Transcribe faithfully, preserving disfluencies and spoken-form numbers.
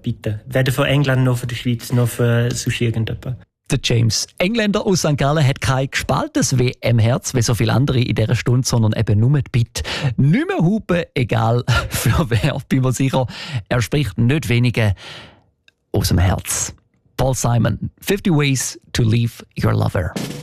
bitte. Weder von England noch von der Schweiz noch von sonst irgendjemand. Der James, Engländer aus Sankt Gallen, hat kein gespaltenes W M-Herz wie so viele andere in dieser Stunde, sondern eben nur die Bitte. Nicht mehr hupen, egal für wer, bin mir sicher. Er spricht nicht wenige aus dem Herz. Paul Simon, fifty Ways to Leave Your Lover.